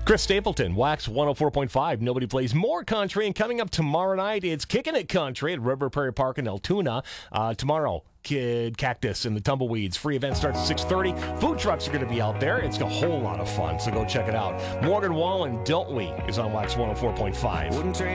Chris Stapleton, Wax 104.5. Nobody plays more country. And coming up tomorrow night, it's Kicking It Country at River Prairie Park in Altoona. Tomorrow, Kid Cactus and the Tumbleweeds. Free event starts at 6:30. Food trucks are going to be out there. It's a whole lot of fun, so go check it out. Morgan Wallen, Don't We, is on Wax 104.5. Wouldn't trade